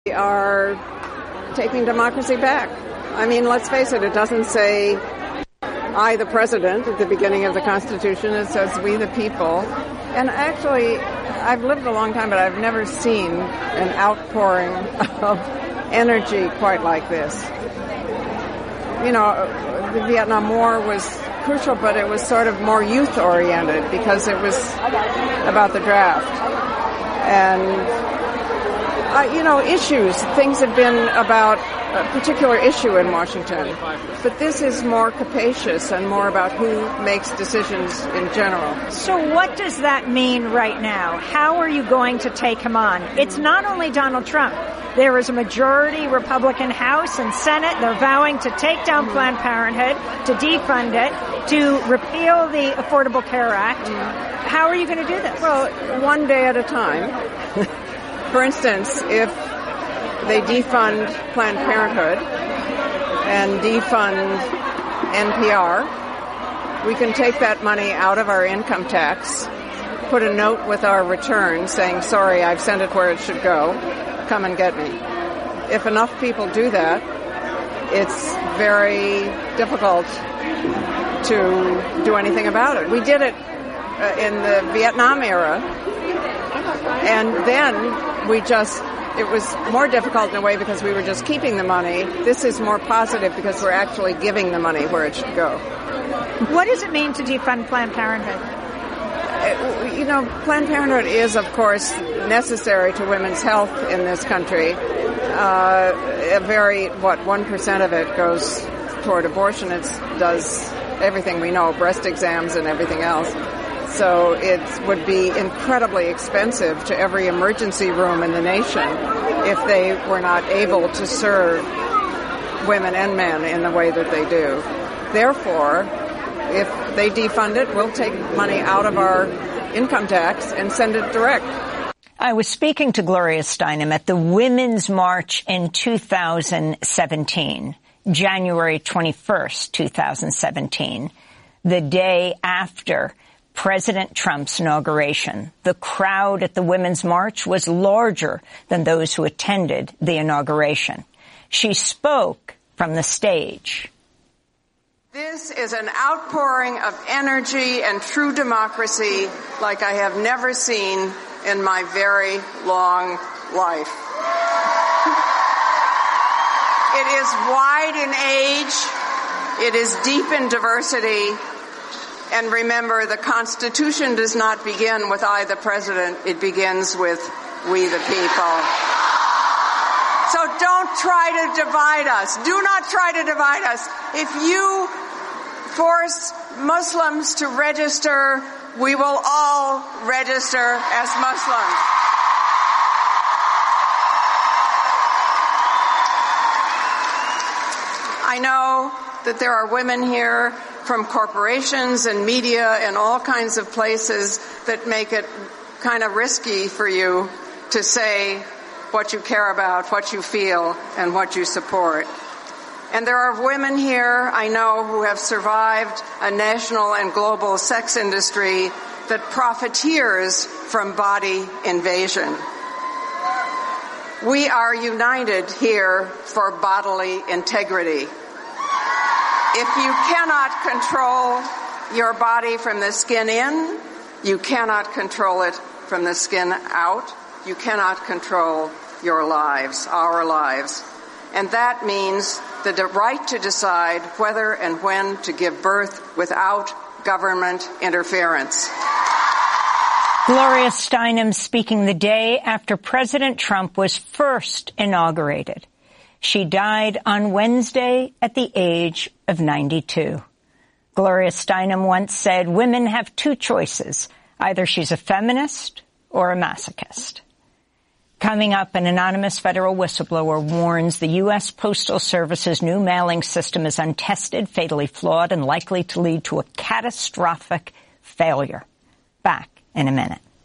We are taking democracy back. I mean, let's face it, it doesn't say I, the president, at the beginning of the Constitution. It says we, the people. And actually, I've lived a long time, but I've never seen an outpouring of energy quite like this. You know, the Vietnam War was crucial, but it was sort of more youth-oriented because it was about the draft. And issues. Things have been about a particular issue in Washington. But this is more capacious and more about who makes decisions in general. So what does that mean right now? How are you going to take him on? It's not only Donald Trump. There is a majority Republican House and Senate. They're vowing to take down Planned Parenthood, to defund it, to repeal the Affordable Care Act. How are you going to do this? Well, one day at a time. For instance, if they defund Planned Parenthood and defund NPR, we can take that money out of our income tax, put a note with our return saying, sorry, I've sent it where it should go, come and get me. If enough people do that, it's very difficult to do anything about it. We did it in the Vietnam era, and then it was more difficult in a way because we were just keeping the money. This is more positive because we're actually giving the money where it should go. What does it mean to defund Planned Parenthood? Planned Parenthood is, of course, necessary to women's health in this country. 1% of it goes toward abortion. It does everything we know, breast exams and everything else. So it would be incredibly expensive to every emergency room in the nation if they were not able to serve women and men in the way that they do. Therefore, if they defund it, we'll take money out of our income tax and send it direct. I was speaking to Gloria Steinem at the Women's March in 2017, January 21st, 2017, the day after President Trump's inauguration. The crowd at the Women's March was larger than those who attended the inauguration. She spoke from the stage. This is an outpouring of energy and true democracy like I have never seen in my very long life. It is wide in age. It is deep in diversity. And remember, the Constitution does not begin with I, the President. It begins with we, the people. So don't try to divide us. Do not try to divide us. If you force Muslims to register, we will all register as Muslims. I know that there are women here from corporations and media and all kinds of places that make it kind of risky for you to say what you care about, what you feel, and what you support. And there are women here, I know, who have survived a national and global sex industry that profiteers from body invasion. We are united here for bodily integrity. If you cannot control your body from the skin in, you cannot control it from the skin out. You cannot control your lives, our lives. And that means the right to decide whether and when to give birth without government interference. Gloria Steinem speaking the day after President Trump was first inaugurated. She died on Wednesday at the age of 92. Gloria Steinem once said, women have two choices. Either she's a feminist or a masochist. Coming up, an anonymous federal whistleblower warns the U.S. Postal Service's new mailing system is untested, fatally flawed, and likely to lead to a catastrophic failure. Back in a minute.